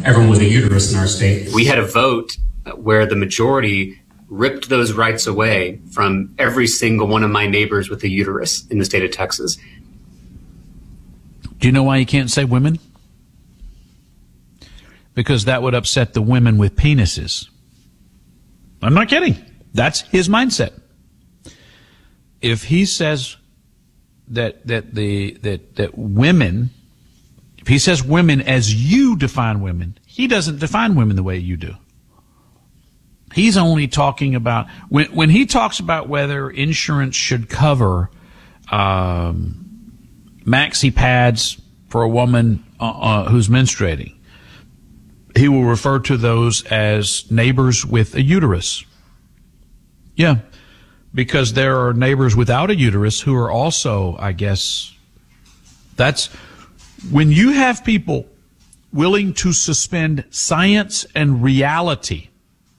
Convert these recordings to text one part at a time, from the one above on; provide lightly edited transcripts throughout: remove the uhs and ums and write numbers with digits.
everyone with a uterus in our state. We had a vote where the majority ripped those rights away from every single one of my neighbors with a uterus in the state of Texas. Do you know why you can't say women? Because that would upset the women with penises. I'm not kidding. That's his mindset. If he says that women, if he says women as you define women, he doesn't define women the way you do. He's only talking about, when he talks about whether insurance should cover maxi pads for a woman who's menstruating, he will refer to those as neighbors with a uterus. Yeah, because there are neighbors without a uterus who are also, I guess, that's when you have people willing to suspend science and reality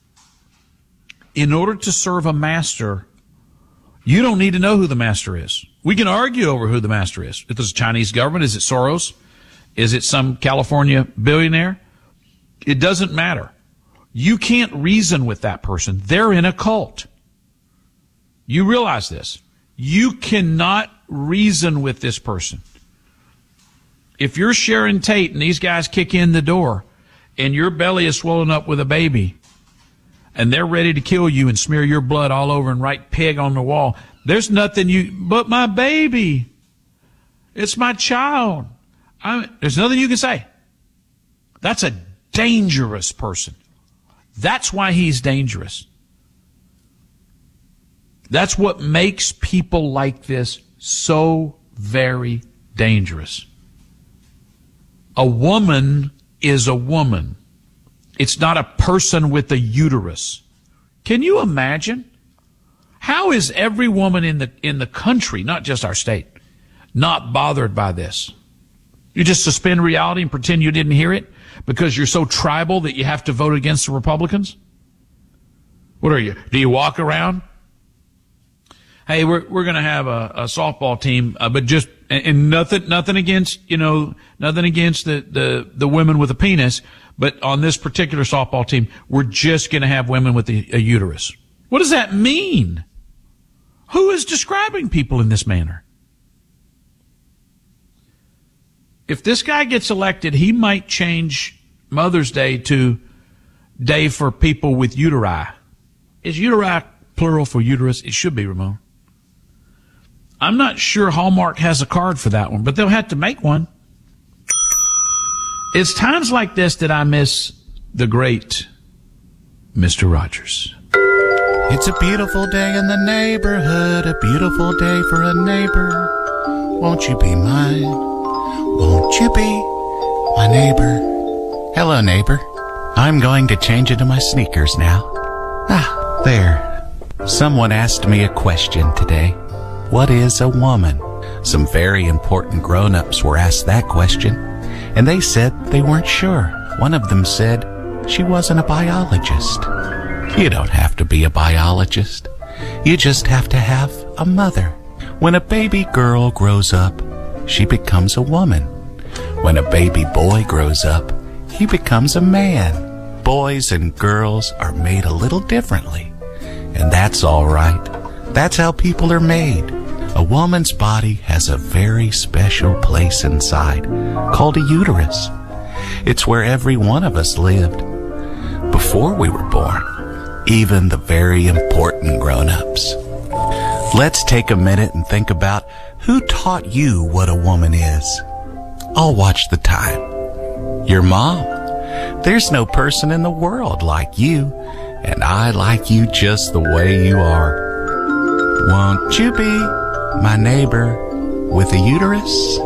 in order to serve a master. You don't need to know who the master is. We can argue over who the master is. If it's the Chinese government, is it Soros? Is it some California billionaire? It doesn't matter. You can't reason with that person. They're in a cult. You realize this. You cannot reason with this person. If you're Sharon Tate and these guys kick in the door and your belly is swollen up with a baby and they're ready to kill you and smear your blood all over and write pig on the wall, there's nothing but my baby. It's my child. There's nothing you can say. That's a dangerous person. That's why he's dangerous. That's what makes people like this so very dangerous. A woman is a woman. It's not a person with a uterus. Can you imagine? How is every woman in the country, not just our state, not bothered by this? You just suspend reality and pretend you didn't hear it because you're so tribal that you have to vote against the Republicans? What are you? Do you walk around? Hey, we're going to have a softball team, but just and nothing against nothing against the women with a penis, but on this particular softball team, we're just going to have women with a uterus. What does that mean? Who is describing people in this manner? If this guy gets elected, he might change Mother's Day to Day for People with Uteri. Is uteri plural for uterus? It should be, Ramon. I'm not sure Hallmark has a card for that one, but they'll have to make one. It's times like this that I miss the great Mr. Rogers. It's a beautiful day in the neighborhood, a beautiful day for a neighbor. Won't you be mine? Won't you be my neighbor? Hello, neighbor. I'm going to change into my sneakers now. Ah, there. Someone asked me a question today. What is a woman? Some very important grown-ups were asked that question, and they said they weren't sure. One of them said she wasn't a biologist. You don't have to be a biologist. You just have to have a mother. When a baby girl grows up, she becomes a woman. When a baby boy grows up, he becomes a man. Boys and girls are made a little differently, and that's all right. That's how people are made. A woman's body has a very special place inside called a uterus. It's where every one of us lived before we were born, even the very important grown-ups. Let's take a minute and think about who taught you what a woman is. I'll watch the time. Your mom. There's no person in the world like you, and I like you just the way you are. Won't you be my neighbor with a uterus?